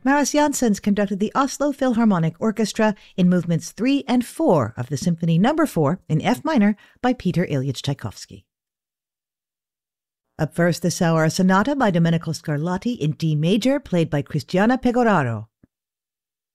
Maris Janssens conducted the Oslo Philharmonic Orchestra in movements 3 and 4 of the Symphony No. 4 in F minor by Peter Ilyich Tchaikovsky. Up first this hour, a sonata by Domenico Scarlatti in D major, played by Cristiana Pegoraro.